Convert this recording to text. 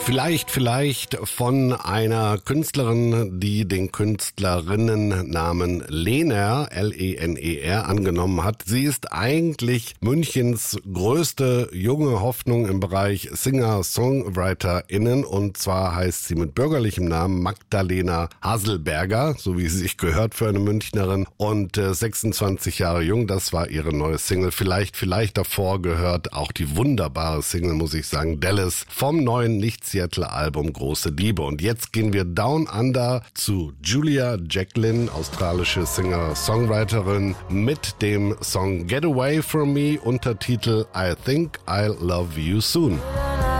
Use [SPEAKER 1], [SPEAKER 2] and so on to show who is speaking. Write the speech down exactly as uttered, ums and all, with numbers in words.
[SPEAKER 1] Vielleicht, vielleicht von einer Künstlerin, die den Künstlerinnennamen Lener, L E N E R, angenommen hat. Sie ist eigentlich Münchens größte junge Hoffnung im Bereich Singer-SongwriterInnen, und zwar heißt sie mit bürgerlichem Namen Magdalena Haselberger, so wie sie sich gehört für eine Münchnerin, und äh, sechsundzwanzig Jahre jung. Das war ihre neue Single. Vielleicht, vielleicht davor gehört auch die wunderbare Single, muss ich sagen, Dallas vom neuen Nicht-Seattle-Album Große Liebe. Und jetzt gehen wir Down Under zu Julia Jacklin, australische Singer-Songwriterin, mit dem Song Get Away From Me, Untertitel I Think I'll Love You Soon.